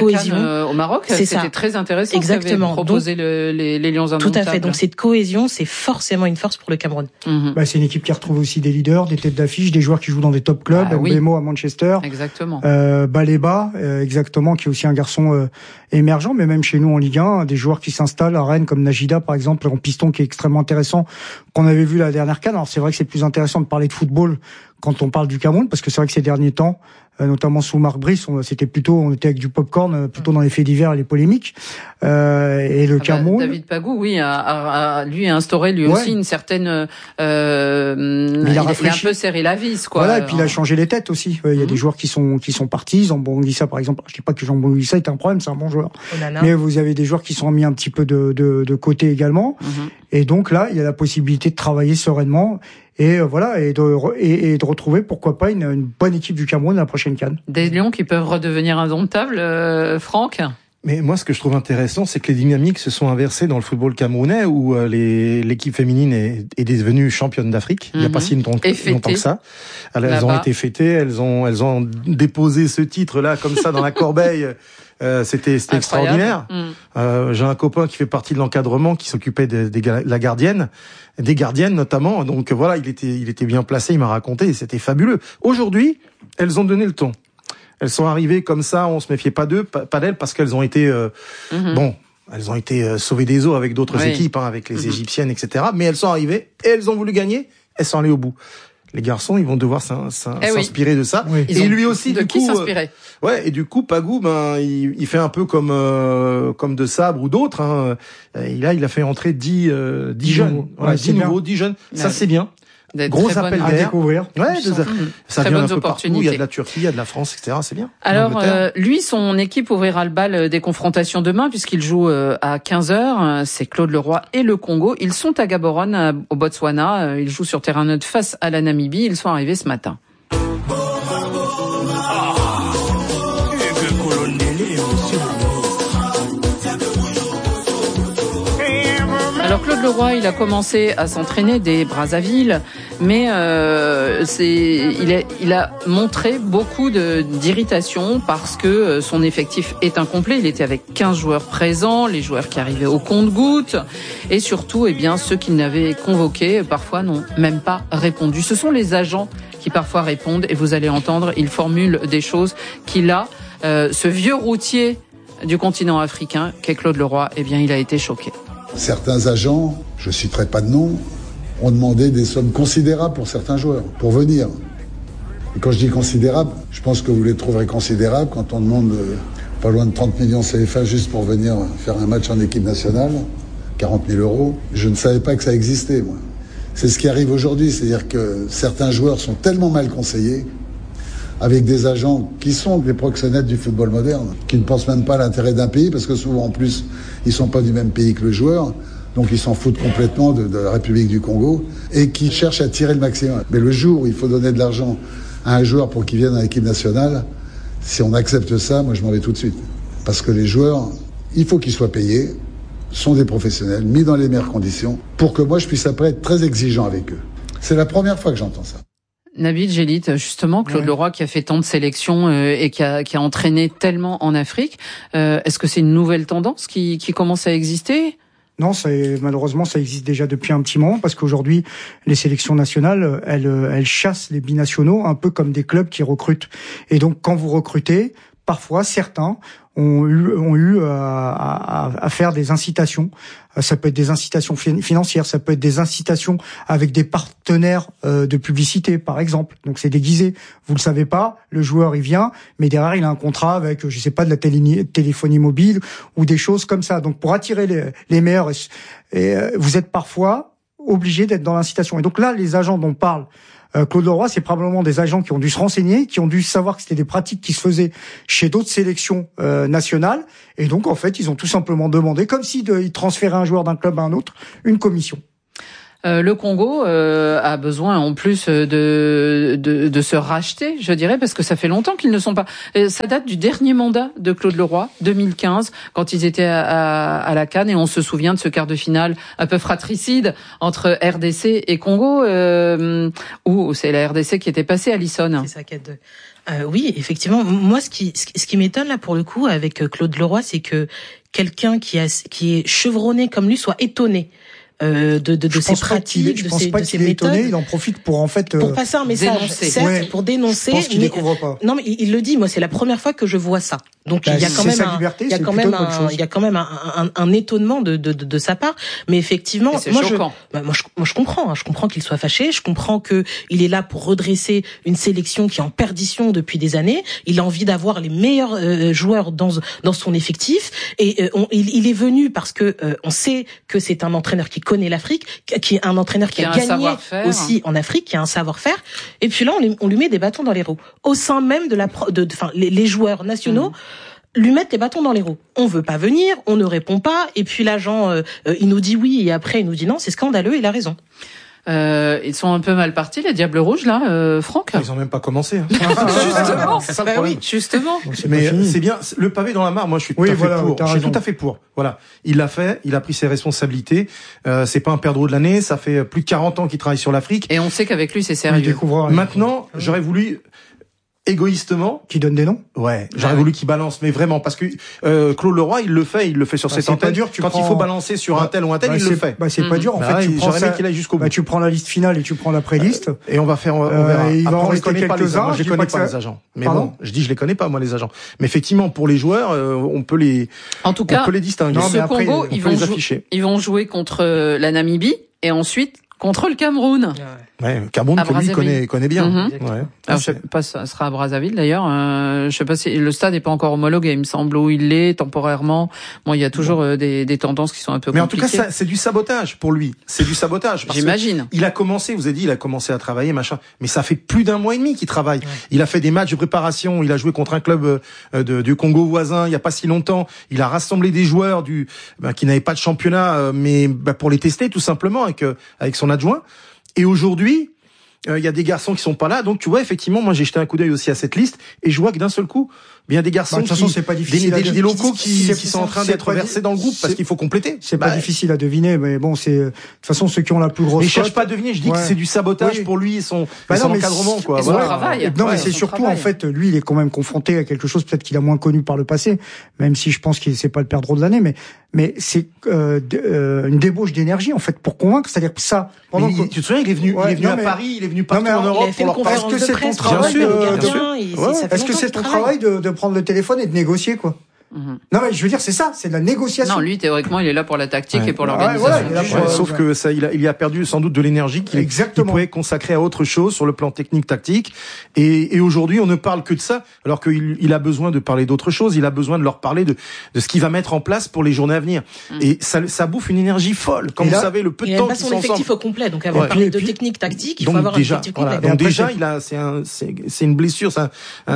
cohésion euh, au Maroc, c'est c'était ça. Très intéressant. Exactement. Proposer donc, le, les, les Lions indomptables. Tout à fait. Donc cette cohésion, c'est forcément une force pour le Cameroun. Mm-hmm. Bah, c'est une équipe qui retrouve aussi des leaders, des têtes d'affiche, des joueurs qui jouent dans des top clubs. Ah, oui. Mbemo à Manchester. Exactement. Euh, Baleba, euh, exactement, qui est aussi un garçon euh, émergent, mais même chez nous en Ligue un, des joueurs qui s'installent à Rennes comme Najida par exemple en piston, qui est extrêmement intéressant, qu'on avait vu la dernière CAN. Alors c'est vrai que c'est plus intéressant de parler de football quand on parle du Cameroun, parce que c'est vrai que ces derniers temps, notamment sous Marc Brice, on, c'était plutôt, on était avec du popcorn, plutôt dans les faits divers et les polémiques. Euh, et le ah Cameroun. Bah, David Pagou, oui, a, a, a lui a instauré lui ouais. aussi une certaine. Euh, il, a il, il a un peu serré la vis, quoi. Voilà, et puis il a changé les têtes aussi. Il y a mm-hmm. des joueurs qui sont qui sont partis. Zambonguissa, par exemple. Je dis pas que Zambonguissa est un problème, c'est un bon joueur. Onana. Mais vous avez des joueurs qui sont mis un petit peu de de, de côté également. Mm-hmm. Et donc là, il y a la possibilité de travailler sereinement. Et voilà, et de, et, et de retrouver, pourquoi pas, une, une bonne équipe du Cameroun à la prochaine CAN. Des Lions qui peuvent redevenir indomptables, euh, Franck ? Mais moi, ce que je trouve intéressant, c'est que les dynamiques se sont inversées dans le football camerounais, où euh, les, l'équipe féminine est, est devenue championne d'Afrique. Mm-hmm. Il n'y a pas si longtemps, longtemps que ça. Elles, elles ont été fêtées, elles ont, elles ont déposé ce titre-là, comme ça, dans la corbeille. Euh, c'était, c'était extraordinaire. Mm. Euh, j'ai un copain qui fait partie de l'encadrement, qui s'occupait de, de, de la gardienne, des gardiennes notamment. Donc voilà, il était, il était bien placé. Il m'a raconté, et c'était fabuleux. Aujourd'hui, elles ont donné le ton. Elles sont arrivées comme ça, on se méfiait pas d'eux, pas, pas d'elles, parce qu'elles ont été, euh, mm-hmm. bon, elles ont été euh, sauvées des eaux avec d'autres oui. équipes, hein, avec les mm-hmm. Égyptiennes, et cetera. Mais elles sont arrivées et elles ont voulu gagner. Elles sont allées au bout. Les garçons, ils vont devoir s'in, s'in, eh s'inspirer oui. de ça. Oui. Et lui aussi, de du qui coup, s'inspirer euh, ouais. Et du coup, Pagou, ben, il, il fait un peu comme euh, comme De Sabre ou d'autres. Hein. Et là, il a fait entrer dix euh, dix jeunes, voilà, dix nouveaux, dix jeunes. Ouais. Ça, c'est bien. Gros appel d'air. À découvrir. Ouais, de, ça, ça vient un peu partout. Il y a de la Turquie, il y a de la France, et cetera. C'est bien. Alors, euh, lui, son équipe ouvrira le bal des confrontations demain, puisqu'il joue euh, à quinze heures. C'est Claude Leroy et le Congo. Ils sont à Gaborone, au Botswana. Ils jouent sur terrain neutre face à la Namibie. Ils sont arrivés ce matin. Alors Claude Leroy, il a commencé à s'entraîner dès Brazzaville, mais euh, c'est, il, a, il a montré beaucoup de, d'irritation parce que son effectif est incomplet. Il était avec quinze joueurs présents, les joueurs qui arrivaient au compte-gouttes, et surtout, eh bien, ceux qu'il n'avait convoqués, parfois n'ont même pas répondu. Ce sont les agents qui parfois répondent, et vous allez entendre, ils formulent des choses qu'il a, euh, ce vieux routier du continent africain qu'est Claude Leroy, eh bien, il a été choqué. Certains agents, je citerai pas de nom, ont demandé des sommes considérables pour certains joueurs, pour venir. Et quand je dis considérables, je pense que vous les trouverez considérables quand on demande euh, pas loin de trente millions C F A juste pour venir faire un match en équipe nationale, quarante mille euros. Je ne savais pas que ça existait, moi. C'est ce qui arrive aujourd'hui, c'est-à-dire que certains joueurs sont tellement mal conseillés, avec des agents qui sont des proxénètes du football moderne, qui ne pensent même pas à l'intérêt d'un pays, parce que souvent en plus, ils sont pas du même pays que le joueur, donc ils s'en foutent complètement de, de la République du Congo, et qui cherchent à tirer le maximum. Mais le jour où il faut donner de l'argent à un joueur pour qu'il vienne à l'équipe nationale, si on accepte ça, moi je m'en vais tout de suite. Parce que les joueurs, il faut qu'ils soient payés, sont des professionnels, mis dans les meilleures conditions, pour que moi je puisse après être très exigeant avec eux. C'est la première fois que j'entends ça. Nabil Djellit, justement, Claude ouais. Leroy qui a fait tant de sélections euh, et qui a, qui a entraîné tellement en Afrique, euh, est-ce que c'est une nouvelle tendance qui, qui commence à exister ? Non, c'est, malheureusement, ça existe déjà depuis un petit moment, parce qu'aujourd'hui, les sélections nationales, elles, elles chassent les binationaux, un peu comme des clubs qui recrutent. Et donc, quand vous recrutez, parfois, certains ont eu, ont eu à, à, à faire des incitations. Ça peut être des incitations financières, ça peut être des incitations avec des partenaires euh, de publicité, par exemple. Donc c'est déguisé. Vous le savez pas, le joueur il vient, mais derrière il a un contrat avec, je sais pas, de la télé- téléphonie mobile ou des choses comme ça. Donc pour attirer les, les meilleurs, et, et, euh, vous êtes parfois obligé d'être dans l'incitation. Et donc là, les agents dont parle Euh, Claude Leroy, c'est probablement des agents qui ont dû se renseigner, qui ont dû savoir que c'était des pratiques qui se faisaient chez d'autres sélections euh, nationales, et donc en fait ils ont tout simplement demandé, comme s'ils de, ils transféraient un joueur d'un club à un autre, une commission. Euh, le Congo euh, a besoin en plus de, de de se racheter, je dirais, parce que ça fait longtemps qu'ils ne sont pas. Ça date du dernier mandat de Claude Leroy, deux mille quinze, quand ils étaient à, à, à la CAN, et on se souvient de ce quart de finale un peu fratricide entre R D C et Congo, euh, où c'est la R D C qui était passée à Lisson. C'est ça, quatre deux. Euh, oui, effectivement. Moi, ce qui ce qui m'étonne là pour le coup avec Claude Leroy, c'est que quelqu'un qui a qui est chevronné comme lui soit étonné. Euh, de de, de ses pratiques, de ses, de ses méthodes. Étonné, il en profite pour en fait euh, pour passer un message, dénoncer. certes, ouais, pour dénoncer. Je pense qu'il mais, découvre pas. Non, mais il, il le dit. Moi, c'est la première fois que je vois ça. Donc bah, il y a quand même un, liberté, il y a quand même un, il y a quand même un, un, un étonnement de, de de de sa part. Mais effectivement, moi je, bah, moi je, moi je comprends. Hein, je comprends qu'il soit fâché. Je comprends que il est là pour redresser une sélection qui est en perdition depuis des années. Il a envie d'avoir les meilleurs euh, joueurs dans dans son effectif. Et euh, on, il, il est venu parce que euh, on sait que c'est un entraîneur qui connaît l'Afrique, qui est un entraîneur qui, qui a, a gagné aussi en Afrique, qui a un savoir-faire. Et puis là, on lui, on lui met des bâtons dans les roues au sein même de la, de, enfin les, les joueurs nationaux. Mmh. Lui mettre des bâtons dans les roues. On veut pas venir, on ne répond pas, et puis l'agent, euh, il nous dit oui, et après il nous dit non, c'est scandaleux, il a raison. Euh, ils sont un peu mal partis, les Diables Rouges, là, euh, Franck. Ils ont même pas commencé. Hein. Justement. C'est ça le bah problème. Oui, justement. Donc, c'est Mais c'est bien, le pavé dans la mare, moi je suis tout oui, à fait voilà, pour. Je suis tout à fait pour. Voilà. Il l'a fait, il a pris ses responsabilités. Euh, c'est pas un perdreau de l'année, ça fait plus de quarante ans qu'il travaille sur l'Afrique. Et on sait qu'avec lui, c'est sérieux. Maintenant, j'aurais voulu, égoïstement, qui donne des noms. Ouais, j'aurais ah, voulu oui. qu'il balance, mais vraiment, parce que euh, Claude Leroy, il le fait, il le fait sur bah, ses antennes. Dur, tu quand prends... il faut balancer sur bah, un tel ou un tel, bah, il le fait. Bah c'est mmh. pas dur, en bah, fait. Tu prends ça, qu'il aille jusqu'au bout. Bah, tu prends la liste finale et tu prends la pré-liste. Euh, et on va faire, on verra. Euh, il Après, va en rester quelques-uns. Je les connais pas les agents. Mais bon, je dis, je les connais pas moi les agents. Mais effectivement, pour les joueurs, on peut les, en tout cas, on peut les distinguer. Ce Congo, ils vont ils vont jouer contre la Namibie et ensuite contre le Cameroun. Ouais, Cameroun que lui connaît connaît bien. Mm-hmm. Ouais. Alors, je sais pas, ça sera à Brazzaville d'ailleurs. Euh, je sais pas si le stade n'est pas encore homologué, il me semble, où il l'est temporairement. Bon, il y a toujours euh, des, des tendances qui sont un peu Mais compliquées. en tout cas, ça, c'est du sabotage pour lui. C'est du sabotage. J'imagine. Il a commencé, vous avez dit, il a commencé à travailler, machin. Mais ça fait plus d'un mois et demi qu'il travaille. Ouais. Il a fait des matchs de préparation. Il a joué contre un club euh, de, du Congo voisin il y a pas si longtemps. Il a rassemblé des joueurs du ben, qui n'avaient pas de championnat, euh, mais ben, pour les tester tout simplement avec euh, avec son adjoint. Et aujourd'hui, il euh, y a des garçons qui sont pas là, donc tu vois effectivement, moi j'ai jeté un coup d'œil aussi à cette liste et je vois que d'un seul coup, il y a des garçons bah, de toute façon, qui, c'est pas difficile des, des, des locaux qui, qui sont en train d'être versés dans le groupe parce qu'il faut compléter. C'est bah, pas difficile à deviner, mais bon, c'est de toute façon ceux qui ont la plus grosse. Mais je cherche pas à deviner, je dis ouais. que c'est du sabotage oui. pour lui et son, bah et son non, encadrement quoi. Et son voilà. travail. Non ouais, mais c'est surtout travail. En fait, lui il est quand même confronté à quelque chose peut-être qu'il a moins connu par le passé, même si je pense qu'il c'est pas le perdreau de l'année, mais mais c'est euh, euh, une débauche d'énergie en fait pour convaincre, c'est-à-dire que ça. Pendant que... Tu te souviens, il est venu, il est venu à Paris, il est venu partout en Europe pour leur Est-ce que c'est ton travail Est-ce que c'est ton travail de prendre le téléphone et de négocier quoi? Mmh. Non mais je veux dire c'est ça, c'est de la négociation. Non, lui théoriquement il est là pour la tactique ouais. et pour l'organisation. Ouais, ouais, ouais, sauf que ça, il a, il a perdu sans doute de l'énergie qu'il il pouvait consacrer à autre chose sur le plan technique tactique. Et, et aujourd'hui on ne parle que de ça, alors qu'il il a besoin de parler d'autre chose. Il a besoin de leur parler de, de ce qu'il va mettre en place pour les journées à venir. Mmh. Et ça, ça bouffe une énergie folle. Comme vous savez le peu de temps qu'ils sont ensemble. Il a pas son effectif au complet, donc avant de parler de technique tactique, il faut avoir un effectif complet. Donc déjà il a, c'est un, c'est, c'est une blessure. Ça,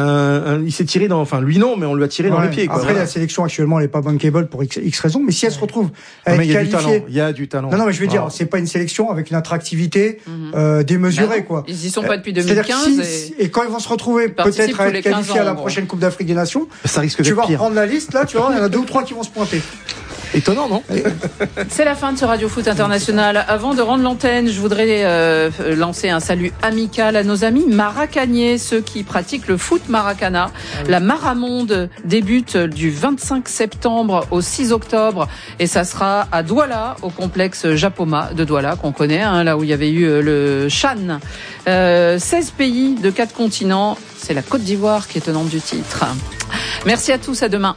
il s'est tiré dans, enfin lui non, mais on lui a tiré dans les pieds. Après la sélection actuellement elle est pas bankable pour X, X raisons, mais si elle se retrouve à être qualifiée, il y a du talent. Non non mais je veux dire, c'est pas une sélection avec une attractivité mm-hmm. euh, démesurée bah quoi. Ils y sont pas depuis deux mille quinze. Si, et... et quand ils vont se retrouver peut-être à être qualifiés à la prochaine Coupe d'Afrique des Nations, ça risque d'être tu vas pire. reprendre la liste là, tu vois, il y en a deux ou trois qui vont se pointer. Étonnant, non? C'est la fin de ce Radio Foot International. Avant de rendre l'antenne, je voudrais euh, lancer un salut amical à nos amis maracaniers, ceux qui pratiquent le foot maracana. Ah oui. La Maramonde débute du vingt-cinq septembre au six octobre et ça sera à Douala, au complexe Japoma de Douala, qu'on connaît, hein, là où il y avait eu le Chan. Euh, seize pays de quatre continents. C'est la Côte d'Ivoire qui est tenante du titre. Merci à tous, à demain.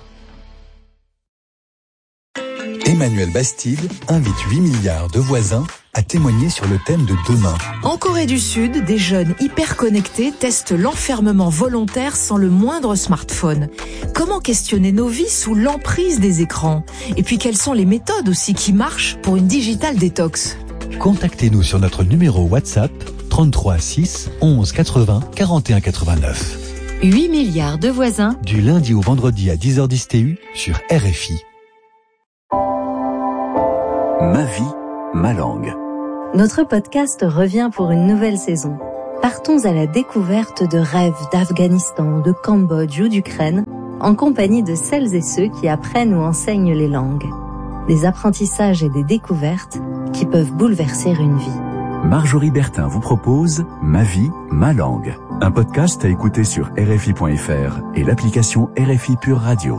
Emmanuel Bastide invite huit milliards de voisins à témoigner sur le thème de demain. En Corée du Sud, des jeunes hyper connectés testent l'enfermement volontaire sans le moindre smartphone. Comment questionner nos vies sous l'emprise des écrans? Et puis quelles sont les méthodes aussi qui marchent pour une digital détox? Contactez-nous sur notre numéro WhatsApp trente-trois six onze quatre-vingts quarante et un quatre-vingt-neuf. huit milliards de voisins. Du lundi au vendredi à dix heures dix T U sur R F I. Ma vie, ma langue. Notre podcast revient pour une nouvelle saison. Partons à la découverte de rêves d'Afghanistan, de Cambodge ou d'Ukraine, en compagnie de celles et ceux qui apprennent ou enseignent les langues. Des apprentissages et des découvertes qui peuvent bouleverser une vie. Marjorie Bertin vous propose Ma vie, ma langue. Un podcast à écouter sur R F I point F R et l'application R F I Pure Radio.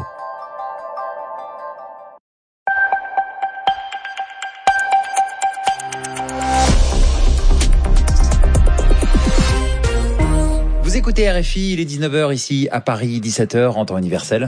Vous écoutez R F I, il est dix-neuf heures ici à Paris, dix-sept heures en temps universel.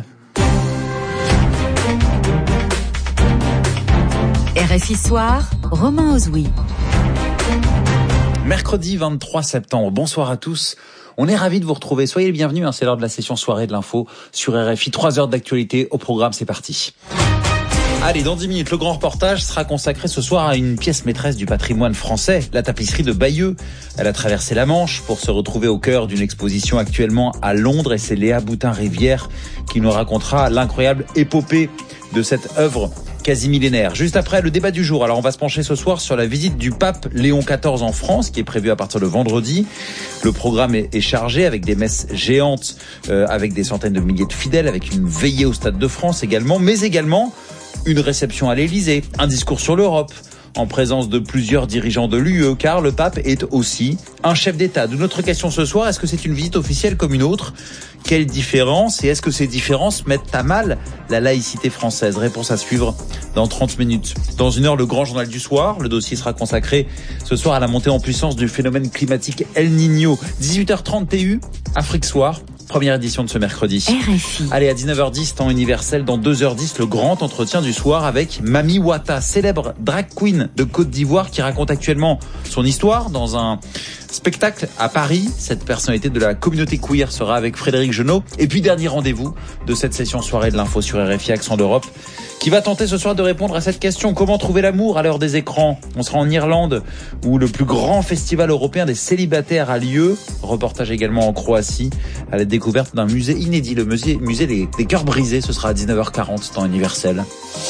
R F I Soir, Romain Ozoui. Mercredi vingt-trois septembre, bonsoir à tous. On est ravis de vous retrouver. Soyez les bienvenus, hein, c'est l'heure de la session soirée de l'info sur R F I. Trois heures d'actualité au programme, c'est parti. Allez, dans dix minutes, le grand reportage sera consacré ce soir à une pièce maîtresse du patrimoine français, la tapisserie de Bayeux. Elle a traversé la Manche pour se retrouver au cœur d'une exposition actuellement à Londres et c'est Léa Boutin-Rivière qui nous racontera l'incroyable épopée de cette œuvre quasi millénaire. Juste après, le débat du jour. Alors, on va se pencher ce soir sur la visite du pape Léon quatorze en France, qui est prévue à partir de vendredi. Le programme est, est chargé avec des messes géantes, euh, avec des centaines de milliers de fidèles, avec une veillée au Stade de France également, mais également une réception à l'Élysée, un discours sur l'Europe, en présence de plusieurs dirigeants de l'U E, car le pape est aussi un chef d'État. D'où notre question ce soir, est-ce que c'est une visite officielle comme une autre ? Quelle différence ? Et est-ce que ces différences mettent à mal la laïcité française ? Réponse à suivre dans trente minutes. Dans une heure, le grand journal du soir. Le dossier sera consacré ce soir à la montée en puissance du phénomène climatique El Niño. dix-huit heures trente T U, Afrique Soir. Première édition de ce mercredi. R F I. Allez, à dix-neuf heures dix, temps universel, dans deux heures dix, le grand entretien du soir avec Mami Wata, célèbre drag queen de Côte d'Ivoire qui raconte actuellement son histoire dans un spectacle à Paris. Cette personnalité de la communauté queer sera avec Frédéric Genot. Et puis, dernier rendez-vous de cette session soirée de l'info sur R F I Accent d'Europe qui va tenter ce soir de répondre à cette question. Comment trouver l'amour à l'heure des écrans ? On sera en Irlande où le plus grand festival européen des célibataires a lieu. Reportage également en Croatie à la découverte d'un musée inédit, le musée, musée des, des cœurs brisés. Ce sera à dix-neuf heures quarante, temps universel.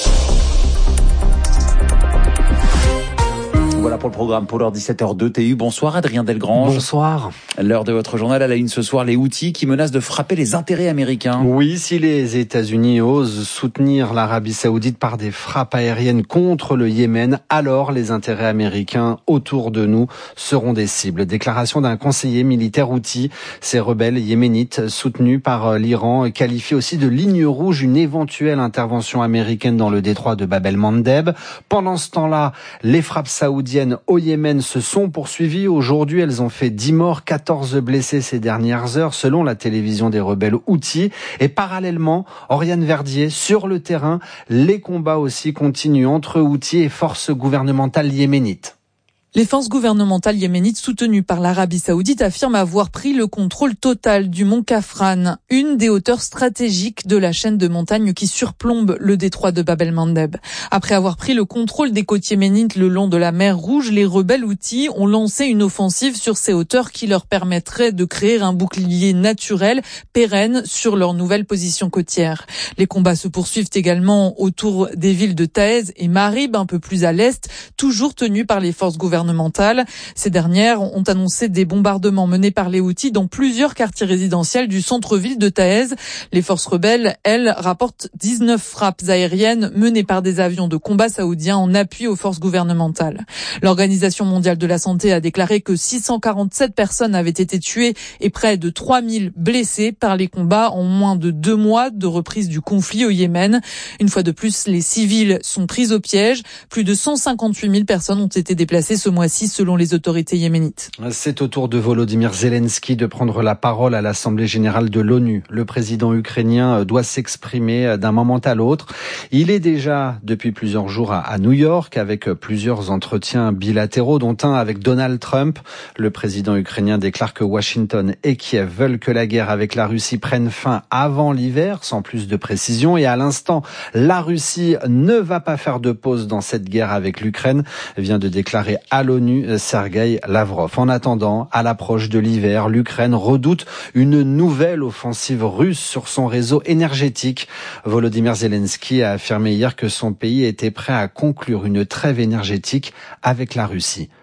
Voilà pour le programme pour l'heure dix-sept heures deux T U. Bonsoir Adrien Delgrange. Bonsoir. L'heure de votre journal à la une ce soir, les Houthis qui menacent de frapper les intérêts américains. Oui, si les États-Unis osent soutenir l'Arabie Saoudite par des frappes aériennes contre le Yémen, alors les intérêts américains autour de nous seront des cibles. Déclaration d'un conseiller militaire Houthi. Ces rebelles yéménites soutenus par l'Iran qualifient aussi de ligne rouge une éventuelle intervention américaine dans le détroit de Bab el-Mandeb. Pendant ce temps-là, les frappes saoudiennes au Yémen se sont poursuivies. Aujourd'hui, elles ont fait dix morts, quatorze blessés ces dernières heures, selon la télévision des rebelles Houthis. Et parallèlement, Oriane Verdier, sur le terrain, les combats aussi continuent entre Houthis et forces gouvernementales yéménites. Les forces gouvernementales yéménites soutenues par l'Arabie Saoudite affirment avoir pris le contrôle total du mont Kafran, une des hauteurs stratégiques de la chaîne de montagnes qui surplombe le détroit de Bab el-Mandeb. Après avoir pris le contrôle des côtes yéménites le long de la mer Rouge, les rebelles Houthis ont lancé une offensive sur ces hauteurs qui leur permettrait de créer un bouclier naturel pérenne sur leur nouvelle position côtière. Les combats se poursuivent également autour des villes de Taez et Marib, un peu plus à l'est, toujours tenues par les forces gouvernementales. Ces dernières ont annoncé des bombardements menés par les Houthis dans plusieurs quartiers résidentiels du centre-ville de Taez. Les forces rebelles, elles, rapportent dix-neuf frappes aériennes menées par des avions de combat saoudiens en appui aux forces gouvernementales. L'Organisation mondiale de la santé a déclaré que six cent quarante-sept personnes avaient été tuées et près de trois mille blessées par les combats en moins de deux mois de reprise du conflit au Yémen. Une fois de plus, les civils sont pris au piège. Plus de cent cinquante-huit mille personnes ont été déplacées ce mois-ci selon les autorités yéménites. C'est au tour de Volodymyr Zelensky de prendre la parole à l'Assemblée générale de l'ONU. Le président ukrainien doit s'exprimer d'un moment à l'autre. Il est déjà depuis plusieurs jours à New York avec plusieurs entretiens bilatéraux, dont un avec Donald Trump. Le président ukrainien déclare que Washington et Kiev veulent que la guerre avec la Russie prenne fin avant l'hiver, sans plus de précision. Et à l'instant, la Russie ne va pas faire de pause dans cette guerre avec l'Ukraine, vient de déclarer à l'ONU Sergueï Lavrov. En attendant, à l'approche de l'hiver, l'Ukraine redoute une nouvelle offensive russe sur son réseau énergétique. Volodymyr Zelensky a affirmé hier que son pays était prêt à conclure une trêve énergétique avec la Russie.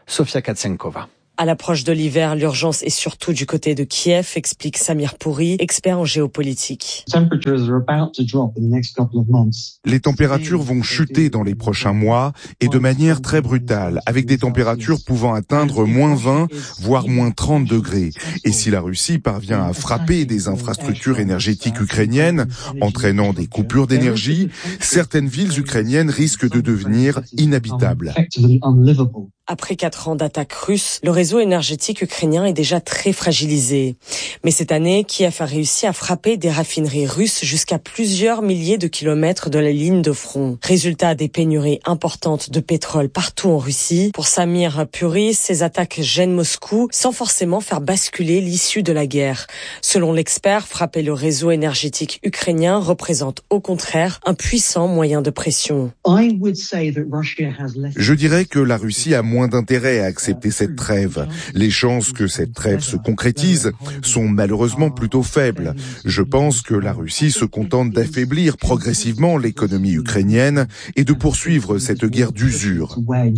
Sofia Katsenkova. À l'approche de l'hiver, l'urgence est surtout du côté de Kiev, explique Samir Pouri, expert en géopolitique. Les températures vont chuter dans les prochains mois et de manière très brutale, avec des températures pouvant atteindre moins vingt, voire moins trente degrés. Et si la Russie parvient à frapper des infrastructures énergétiques ukrainiennes, entraînant des coupures d'énergie, certaines villes ukrainiennes risquent de devenir inhabitables. Après quatre ans d'attaques russes, le réseau énergétique ukrainien est déjà très fragilisé. Mais cette année, Kiev a réussi à frapper des raffineries russes jusqu'à plusieurs milliers de kilomètres de la ligne de front. Résultat, des pénuries importantes de pétrole partout en Russie. Pour Samir Pouri, ces attaques gênent Moscou sans forcément faire basculer l'issue de la guerre. Selon l'expert, frapper le réseau énergétique ukrainien représente au contraire un puissant moyen de pression. Je dirais que la Russie a moins d'intérêt à accepter cette trêve. Les chances que cette trêve se concrétise sont malheureusement plutôt faibles. Je pense que la Russie se contente d'affaiblir progressivement l'économie ukrainienne et de poursuivre cette guerre d'usure.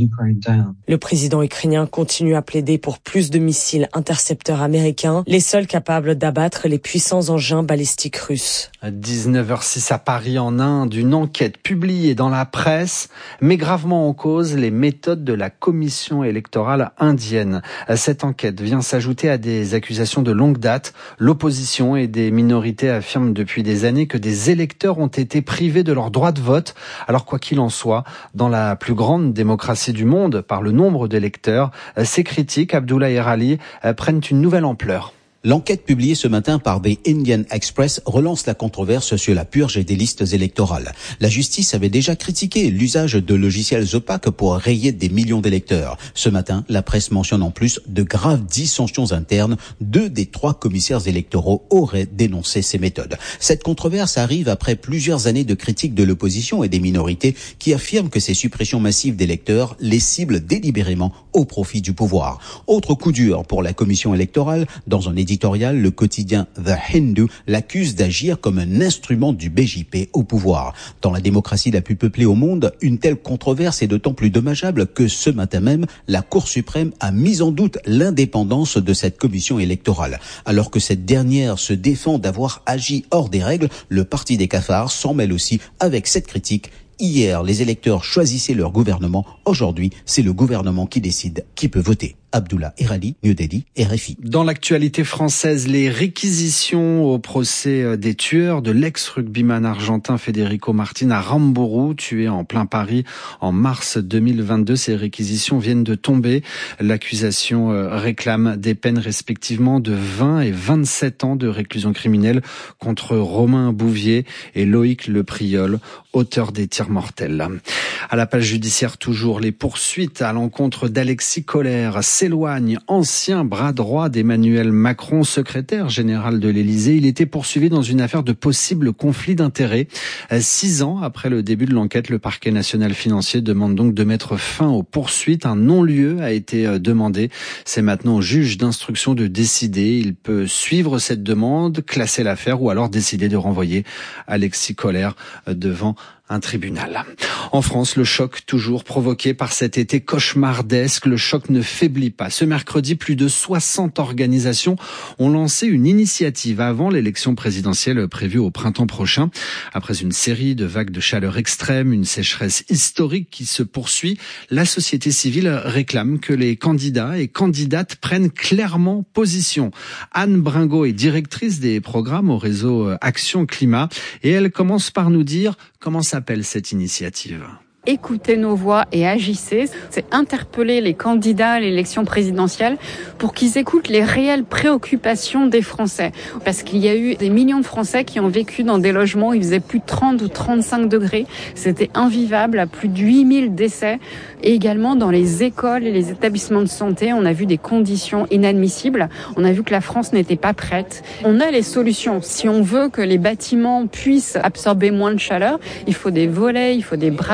Le président ukrainien continue à plaider pour plus de missiles intercepteurs américains, les seuls capables d'abattre les puissants engins balistiques russes. À dix-neuf heures six à Paris, en Inde, une enquête publiée dans la presse met gravement en cause les méthodes de la commission électorale indienne. Cette enquête vient s'ajouter à des accusations de longue date. L'opposition et des minorités affirment depuis des années que des électeurs ont été privés de leur droit de vote. Alors quoi qu'il en soit, dans la plus grande démocratie du monde, par le nombre d'électeurs, ces critiques, Abdullah Erali, prennent une nouvelle ampleur. L'enquête publiée ce matin par The Indian Express relance la controverse sur la purge des listes électorales. La justice avait déjà critiqué l'usage de logiciels opaques pour rayer des millions d'électeurs. Ce matin, la presse mentionne en plus de graves dissensions internes. Deux des trois commissaires électoraux auraient dénoncé ces méthodes. Cette controverse arrive après plusieurs années de critiques de l'opposition et des minorités qui affirment que ces suppressions massives d'électeurs les ciblent délibérément au profit du pouvoir. Autre coup dur pour la commission électorale, dans un éditorial, le quotidien The Hindu l'accuse d'agir comme un instrument du B J P au pouvoir. Dans la démocratie la plus peuplée au monde, une telle controverse est d'autant plus dommageable que ce matin même, la Cour suprême a mis en doute l'indépendance de cette commission électorale. Alors que cette dernière se défend d'avoir agi hors des règles, le parti des cafards s'en mêle aussi avec cette critique. Hier, les électeurs choisissaient leur gouvernement. Aujourd'hui, c'est le gouvernement qui décide qui peut voter. Abdullah Erali, New Delhi, R F I. Dans l'actualité française, les réquisitions au procès des tueurs de l'ex-rugbyman argentin Federico Martin à Rambourou, tué en plein Paris en mars deux mille vingt-deux. Ces réquisitions viennent de tomber. L'accusation réclame des peines respectivement de vingt et vingt-sept ans de réclusion criminelle contre Romain Bouvier et Loïc Lepriol, auteur des tirs mortels. À la page judiciaire toujours, les poursuites à l'encontre d'Alexis Kohler s'éloignent. Ancien bras droit d'Emmanuel Macron, secrétaire général de l'Élysée, il était poursuivi dans une affaire de possible conflit d'intérêts. Six ans après le début de l'enquête, le parquet national financier demande donc de mettre fin aux poursuites. Un non-lieu a été demandé. C'est maintenant au juge d'instruction de décider. Il peut suivre cette demande, classer l'affaire ou alors décider de renvoyer Alexis Kohler devant un tribunal. En France, le choc toujours provoqué par cet été cauchemardesque. Le choc ne faiblit pas. Ce mercredi, plus de soixante organisations ont lancé une initiative avant l'élection présidentielle prévue au printemps prochain. Après une série de vagues de chaleur extrême, une sécheresse historique qui se poursuit, la société civile réclame que les candidats et candidates prennent clairement position. Anne Bringot est directrice des programmes au réseau Action Climat et elle commence par nous dire comment s'appelle cette initiative. Écoutez nos voix et agissez. C'est interpeller les candidats à l'élection présidentielle pour qu'ils écoutent les réelles préoccupations des Français. Parce qu'il y a eu des millions de Français qui ont vécu dans des logements où il faisait plus de trente ou trente-cinq degrés. C'était invivable, à plus de huit mille décès. Et également dans les écoles et les établissements de santé, on a vu des conditions inadmissibles. On a vu que la France n'était pas prête. On a les solutions. Si on veut que les bâtiments puissent absorber moins de chaleur, il faut des volets, il faut des brasseurs d'air.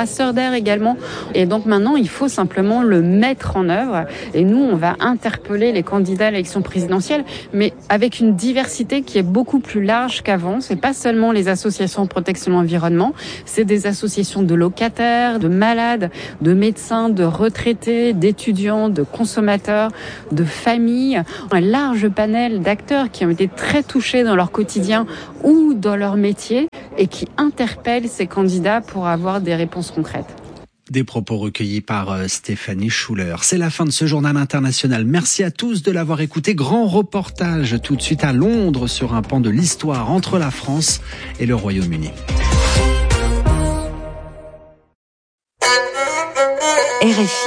légendaire également. Et donc maintenant, il faut simplement le mettre en œuvre. Et nous, on va interpeller les candidats à l'élection présidentielle, mais avec une diversité qui est beaucoup plus large qu'avant. C'est pas seulement les associations de protection de l'environnement, c'est des associations de locataires, de malades, de médecins, de retraités, d'étudiants, de consommateurs, de familles. Un large panel d'acteurs qui ont été très touchés dans leur quotidien ou dans leur métier et qui interpellent ces candidats pour avoir des réponses concrètes. Des propos recueillis par Stéphanie Schuller. C'est la fin de ce journal international. Merci à tous de l'avoir écouté. Grand reportage tout de suite à Londres sur un pan de l'histoire entre la France et le Royaume-Uni. R F I.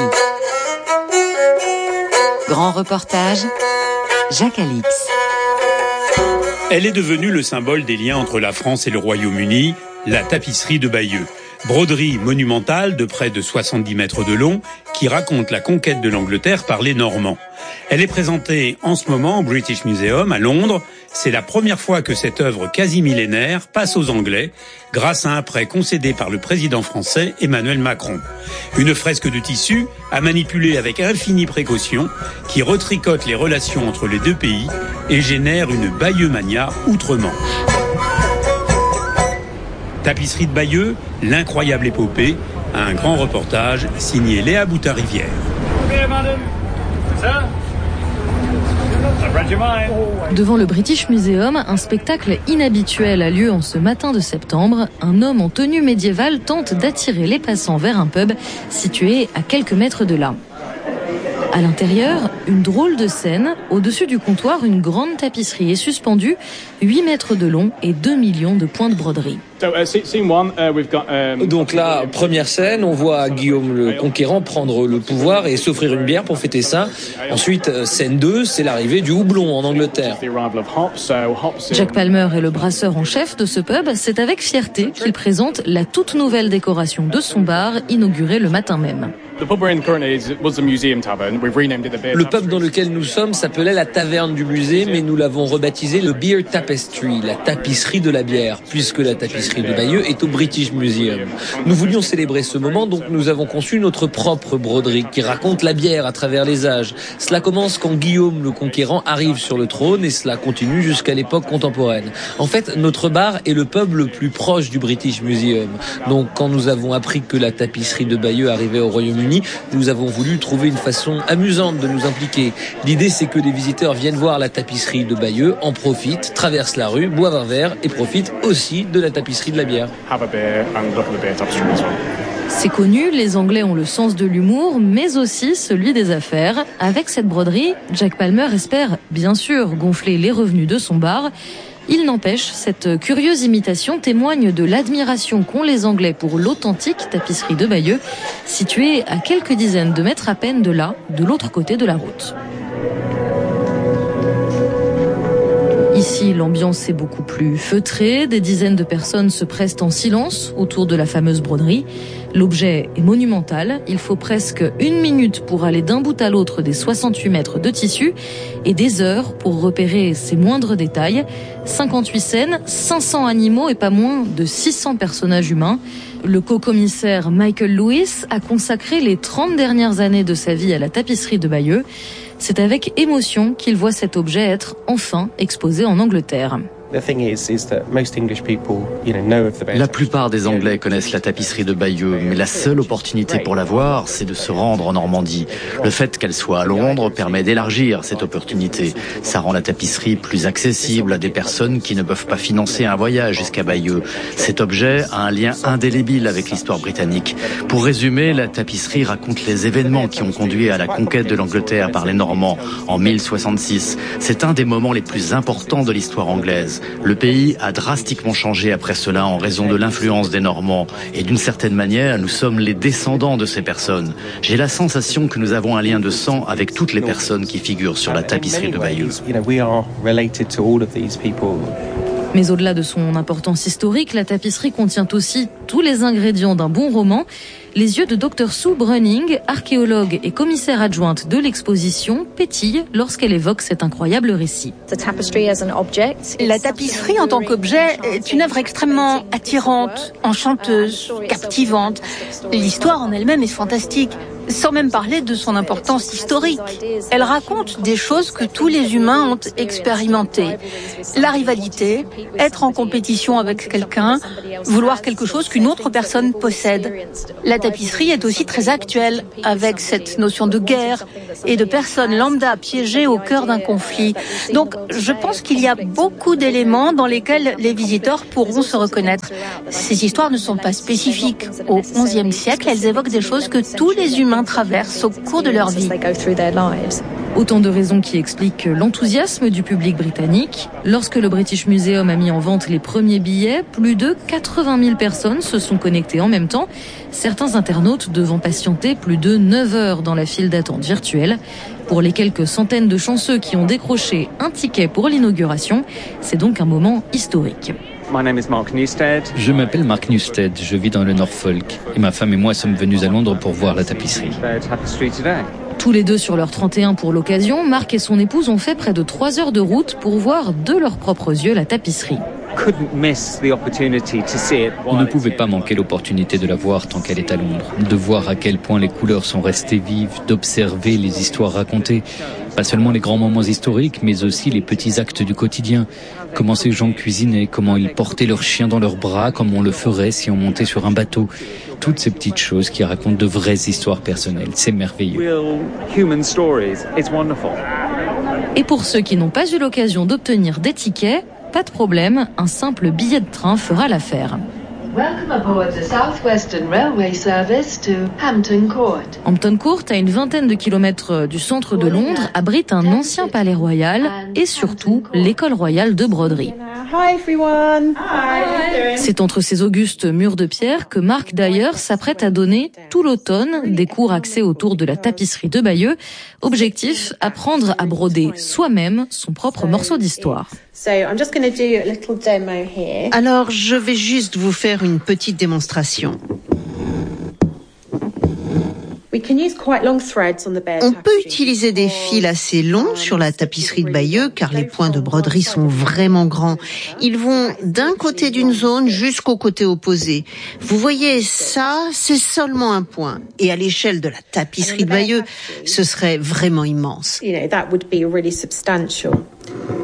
Grand reportage, Jacques Alix. Elle est devenue le symbole des liens entre la France et le Royaume-Uni, la tapisserie de Bayeux. Broderie monumentale de près de soixante-dix mètres de long qui raconte la conquête de l'Angleterre par les Normands. Elle est présentée en ce moment au British Museum à Londres. C'est la première fois que cette œuvre quasi millénaire passe aux Anglais grâce à un prêt concédé par le président français Emmanuel Macron. Une fresque de tissu à manipuler avec infinie précaution qui retricote les relations entre les deux pays et génère une Bayeux-mania outre-Manche. Tapisserie de Bayeux, l'incroyable épopée, un grand reportage signé Léa Boutin-Rivière. Devant le British Museum, un spectacle inhabituel a lieu en ce matin de septembre. Un homme en tenue médiévale tente d'attirer les passants vers un pub situé à quelques mètres de là. À l'intérieur, une drôle de scène. Au-dessus du comptoir, une grande tapisserie est suspendue, huit mètres de long et deux millions de points de broderie. Donc là, première scène, on voit Guillaume le Conquérant prendre le pouvoir et s'offrir une bière pour fêter ça. Ensuite, scène deux, c'est l'arrivée du houblon en Angleterre. Jack Palmer est le brasseur en chef de ce pub. C'est avec fierté qu'il présente la toute nouvelle décoration de son bar, inaugurée le matin même. Le pub dans lequel nous sommes s'appelait la Taverne du Musée, mais nous l'avons rebaptisé le Beer Tapestry, la tapisserie de la bière, puisque la tapisserie de Bayeux est au British Museum. Nous voulions célébrer ce moment, donc nous avons conçu notre propre broderie qui raconte la bière à travers les âges. Cela commence quand Guillaume le Conquérant arrive sur le trône et cela continue jusqu'à l'époque contemporaine. En fait, notre bar est le pub le plus proche du British Museum. Donc quand nous avons appris que la tapisserie de Bayeux arrivait au Royaume-Uni, nous avons voulu trouver une façon amusante de nous impliquer. L'idée, c'est que les visiteurs viennent voir la tapisserie de Bayeux, en profitent, traversent la rue, boivent un verre et profitent aussi de la tapisserie de la bière. C'est connu, les Anglais ont le sens de l'humour, mais aussi celui des affaires. Avec cette broderie, Jack Palmer espère, bien sûr, gonfler les revenus de son bar. Il n'empêche, cette curieuse imitation témoigne de l'admiration qu'ont les Anglais pour l'authentique tapisserie de Bayeux, située à quelques dizaines de mètres à peine de là, de l'autre côté de la route. Ici, l'ambiance est beaucoup plus feutrée. Des dizaines de personnes se pressent en silence autour de la fameuse broderie. L'objet est monumental. Il faut presque une minute pour aller d'un bout à l'autre des soixante-huit mètres de tissu et des heures pour repérer ses moindres détails. cinquante-huit scènes, cinq cents animaux et pas moins de six cents personnages humains. Le co-commissaire Michael Lewis a consacré les trente dernières années de sa vie à la tapisserie de Bayeux. C'est avec émotion qu'il voit cet objet être enfin exposé en Angleterre. La plupart des Anglais connaissent la tapisserie de Bayeux, mais la seule opportunité pour la voir, c'est de se rendre en Normandie. Le fait qu'elle soit à Londres permet d'élargir cette opportunité. Ça rend la tapisserie plus accessible à des personnes qui ne peuvent pas financer un voyage jusqu'à Bayeux. Cet objet a un lien indélébile avec l'histoire britannique. Pour résumer, la tapisserie raconte les événements qui ont conduit à la conquête de l'Angleterre par les Normands en mille soixante-six. C'est un des moments les plus importants de l'histoire anglaise. Le pays a drastiquement changé après cela en raison de l'influence des Normands. Et d'une certaine manière, nous sommes les descendants de ces personnes. J'ai la sensation que nous avons un lien de sang avec toutes les personnes qui figurent sur la tapisserie de Bayeux. Mais au-delà de son importance historique, la tapisserie contient aussi tous les ingrédients d'un bon roman. Les yeux de docteur Sue Brunning, archéologue et commissaire adjointe de l'exposition, pétillent lorsqu'elle évoque cet incroyable récit. La tapisserie en tant qu'objet est une œuvre extrêmement attirante, enchanteuse, captivante. L'histoire en elle-même est fantastique, sans même parler de son importance historique. Elle raconte des choses que tous les humains ont expérimentées. La rivalité, être en compétition avec quelqu'un, vouloir quelque chose qu'une autre personne possède. La tapisserie est aussi très actuelle, avec cette notion de guerre et de personnes lambda piégées au cœur d'un conflit. Donc, je pense qu'il y a beaucoup d'éléments dans lesquels les visiteurs pourront se reconnaître. Ces histoires ne sont pas spécifiques au onzième siècle, elles évoquent des choses que tous les humains traversent au cours de leur vie. Autant de raisons qui expliquent l'enthousiasme du public britannique. Lorsque le British Museum a mis en vente les premiers billets, plus de quatre-vingt mille personnes se sont connectées en même temps. Certains internautes devant patienter plus de neuf heures dans la file d'attente virtuelle. Pour les quelques centaines de chanceux qui ont décroché un ticket pour l'inauguration, c'est donc un moment historique. Je m'appelle Mark Newstead, je vis dans le Norfolk et ma femme et moi sommes venus à Londres pour voir la tapisserie. Tous les deux sur leur trente et un pour l'occasion, Mark et son épouse ont fait près de trois heures de route pour voir de leurs propres yeux la tapisserie. On ne pouvait pas manquer l'opportunité de la voir tant qu'elle est à Londres, de voir à quel point les couleurs sont restées vives, d'observer les histoires racontées. Pas seulement les grands moments historiques, mais aussi les petits actes du quotidien. Comment ces gens cuisinaient, comment ils portaient leurs chiens dans leurs bras, comme on le ferait si on montait sur un bateau. Toutes ces petites choses qui racontent de vraies histoires personnelles. C'est merveilleux. Et pour ceux qui n'ont pas eu l'occasion d'obtenir des tickets, pas de problème, un simple billet de train fera l'affaire. Welcome aboard the Southwestern Railway service to Hampton Court. Hampton Court, à une vingtaine de kilomètres du centre de Londres, abrite un ancien palais royal et surtout l'école royale de broderie. Hi everyone. Hi. C'est entre ces augustes murs de pierre que Mark d'ailleurs s'apprête à donner tout l'automne des cours axés autour de la tapisserie de Bayeux. Objectif, apprendre à broder soi-même son propre morceau d'histoire. Alors, je vais juste vous faire une petite démonstration. On peut utiliser des fils assez longs sur la tapisserie de Bayeux car les points de broderie sont vraiment grands. Ils vont d'un côté d'une zone jusqu'au côté opposé. Vous voyez, ça, c'est seulement un point. Et à l'échelle de la tapisserie de Bayeux, ce serait vraiment immense.